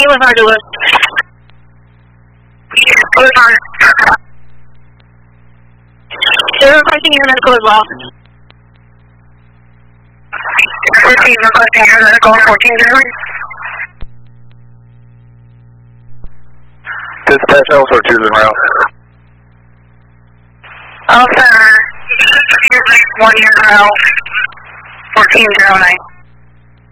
was hard to look. It was hard. They were requesting your medical as well. 14 requesting your medical, 14-0. Dispatch Alpha 2 is around. Alpha, 1 year 1409.